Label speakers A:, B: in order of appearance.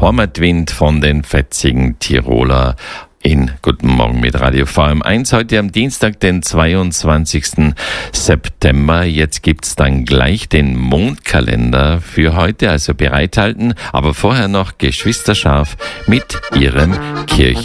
A: Heimatwind von den fetzigen Tiroler in Guten Morgen mit Radio VM1. Heute am Dienstag, den 22. September. Jetzt gibt's dann gleich den Mondkalender für heute, also bereithalten. Aber vorher noch Geschwisterschaf mit ihrem